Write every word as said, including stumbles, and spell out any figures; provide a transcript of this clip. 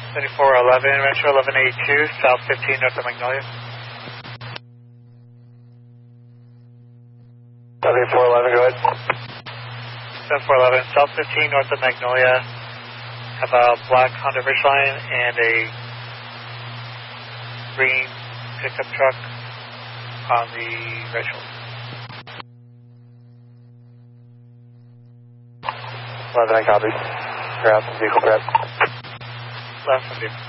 seventy-four eleven, Rancho eleven eighty-two, South fifteen, north of Magnolia. seventy-four eleven, go ahead. seventy-four eleven, South fifteen, north of Magnolia. Have a black Honda Ridgeline and a green pickup truck on the right shoulder. eleven, I copy. Ground, vehicle prep. Left from vehicle.